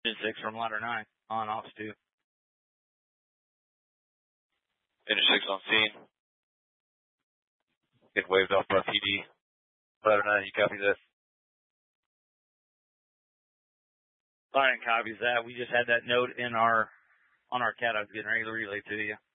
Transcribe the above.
6 from ladder 9 on ops 2. Engine 6 on scene. Getting waved off by PD. Ladder 9, you copy that? Fine, copies that. We just had that note on our CAT I was getting ready to relay to you.